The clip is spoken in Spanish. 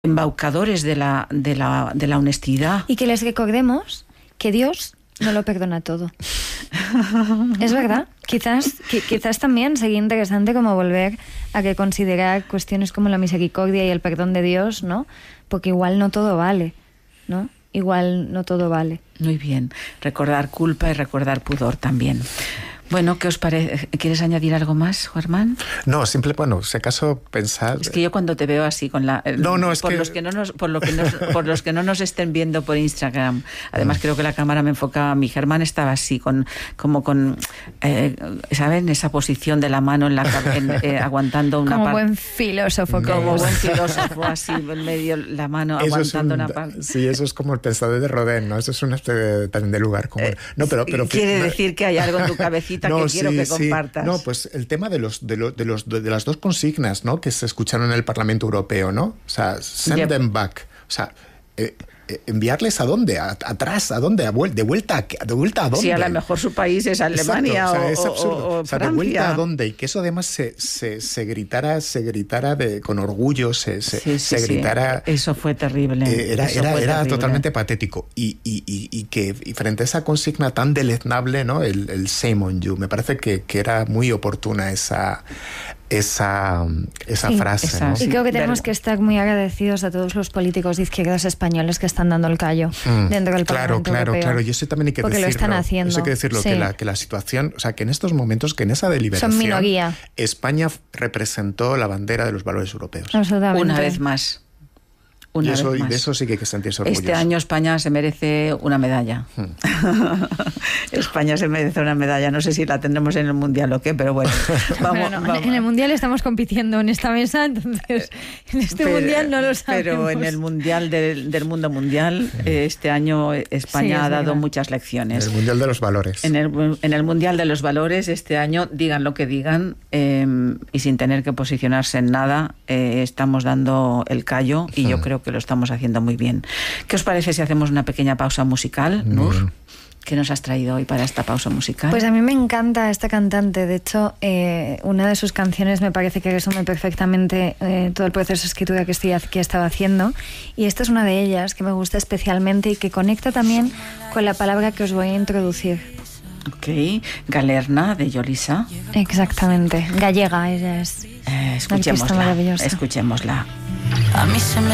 embaucadores de la honestidad. Y que les recordemos que Dios no lo perdona todo. Es verdad. Quizás también sería interesante como volver a reconsiderar cuestiones como la misericordia y el perdón de Dios, ¿no? Porque igual no todo vale, ¿no? Igual no todo vale. Muy bien. Recordar culpa y recordar pudor también. Bueno, ¿qué os parece? ¿Quieres añadir algo más, Germán? No, bueno, si acaso pensar... Es que yo cuando te veo así con la... Por los que no nos estén viendo por Instagram, además creo que la cámara me enfocaba a mí. Germán estaba así, ¿saben? Esa posición de la mano en aguantando una como buen filósofo. Como buen filósofo, así en medio la mano eso aguantando una parte. Sí, eso es como el pensador de Rodin, ¿no? Eso es una especie también de lugar común. No, pero quiere decir que hay algo en tu cabecita que quiero que compartas. No, pues el tema de las dos consignas, ¿no? Que se escucharon en el Parlamento Europeo, ¿no? O sea, send them back. O sea, enviarles ¿a dónde? ¿Atrás? ¿A dónde? ¿De vuelta a dónde? Sí, a lo mejor su país es Alemania. Exacto, es absurdo. O Francia. ¿De vuelta a dónde? Y que eso además se gritara con orgullo, se gritara... Eso fue terrible. Era totalmente patético. Y frente a esa consigna tan deleznable, ¿no? El shame on you. Me parece que era muy oportuna esa frase, ¿no? Y creo que tenemos que estar muy agradecidos a todos los políticos de izquierdas españoles que están dando el callo dentro del Parlamento Europeo. Claro, y eso también hay que decirlo. Porque lo están haciendo. Eso hay que decirlo, sí. que la situación, o sea, que en estos momentos, que en esa deliberación... Son minoría. España representó la bandera de los valores europeos. Absolutamente. Una vez más. Y de eso sí que hay que sentirse orgulloso. Este año España se merece una medalla. España se merece una medalla. No sé si la tendremos en el Mundial o qué, pero bueno. Vamos. En el Mundial estamos compitiendo en esta mesa, entonces en este Mundial no lo sabemos. Pero en el Mundial del mundo mundial, este año España ha dado muchas lecciones. En el Mundial de los Valores. En el Mundial de los Valores, este año, digan lo que digan, y sin tener que posicionarse en nada, estamos dando el callo, y yo creo que lo estamos haciendo muy bien. ¿Qué os parece si hacemos una pequeña pausa musical, Nur? ¿Qué nos has traído hoy para esta pausa musical? Pues a mí me encanta esta cantante. De hecho, una de sus canciones me parece que resume perfectamente todo el proceso de escritura que estaba haciendo. Y esta es una de ellas que me gusta especialmente y que conecta también con la palabra que os voy a introducir. Ok, Galerna, de Yolisa. Exactamente, gallega, ella es. Escuchémosla. Maravillosa. Escuchémosla. A mí se me